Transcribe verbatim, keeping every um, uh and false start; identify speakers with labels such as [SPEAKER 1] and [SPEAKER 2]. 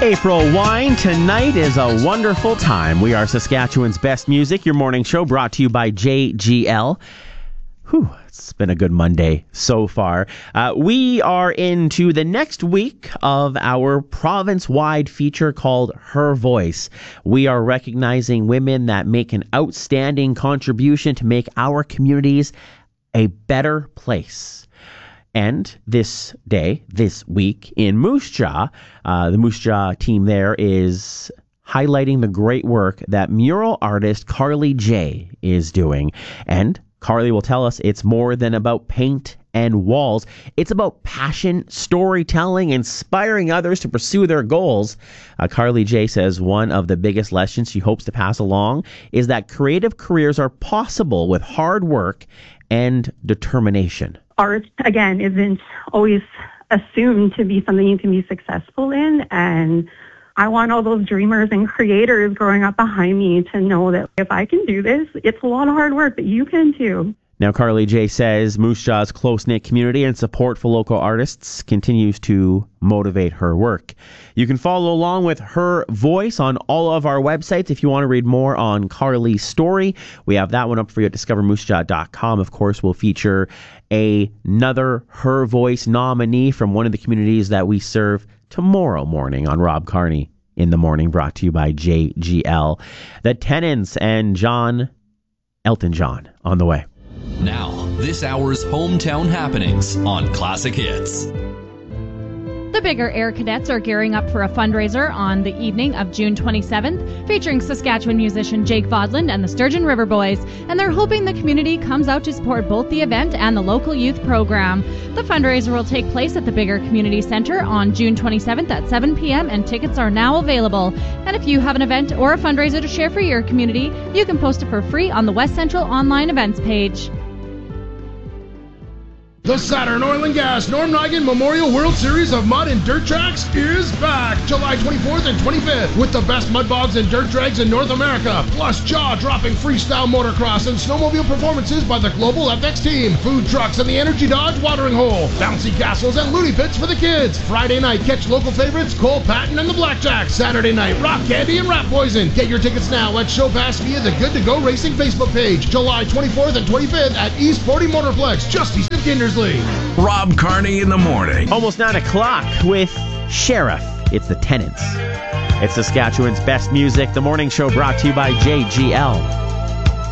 [SPEAKER 1] April Wine. Tonight is a wonderful time. We are Saskatchewan's best music. Your morning show brought to you by J G L. Whew, it's been a good Monday so far. Uh, we are into the next week of our province-wide feature called Her Voice. We are recognizing women that make an outstanding contribution to make our communities a better place. And this day, this week in Moose Jaw, uh, the Moose Jaw team there is highlighting the great work that mural artist Carly J is doing. And Carly will tell us it's more than about paint and walls. It's about passion, storytelling, inspiring others to pursue their goals. Uh, Carly J says one of the biggest lessons she hopes to pass along is that creative careers are possible with hard work and determination.
[SPEAKER 2] Art, again, isn't always assumed to be something you can be successful in. And I want all those dreamers and creators growing up behind me to know that if I can do this, it's a lot of hard work, but you can too.
[SPEAKER 1] Now, Carly J says Moose Jaw's close-knit community and support for local artists continues to motivate her work. You can follow along with Her Voice on all of our websites. If you want to read more on Carly's story, we have that one up for you at discover moose jaw dot com. Of course, we'll feature a, another Her Voice nominee from one of the communities that we serve tomorrow morning on Rob Carney in the Morning, brought to you by J G L. The Tenants and John, Elton John, on the way.
[SPEAKER 3] Now, this hour's hometown happenings on Classic Hits.
[SPEAKER 4] The Bigger Air Cadets are gearing up for a fundraiser on the evening of June twenty-seventh, featuring Saskatchewan musician Jake Vodland and the Sturgeon River Boys, and they're hoping the community comes out to support both the event and the local youth program. The fundraiser will take place at the Bigger Community Centre on June twenty-seventh at seven p.m. and tickets are now available. And if you have an event or a fundraiser to share for your community, you can post it for free on the West Central online events page.
[SPEAKER 5] The Saturn Oil and Gas Norm Nigan Memorial World Series of Mud and Dirt Tracks is back July twenty-fourth and twenty-fifth with the best mud bogs and dirt drags in North America, plus jaw-dropping freestyle motocross and snowmobile performances by the Global F X team, food trucks and the Energy Dodge watering hole, bouncy castles and loony pits for the kids. Friday night, catch local favorites Cole Patton and the Blackjacks. Saturday night, Rock Candy and Rat Poison. Get your tickets now at Show Pass via the Good to Go Racing Facebook page. July twenty-fourth and twenty-fifth at East forty Motorplex, just east of Kindersley.
[SPEAKER 6] Rob Carney in the morning.
[SPEAKER 1] Almost nine o'clock with Sheriff. It's the Tenants. It's Saskatchewan's best music. The morning show brought to you by J G L.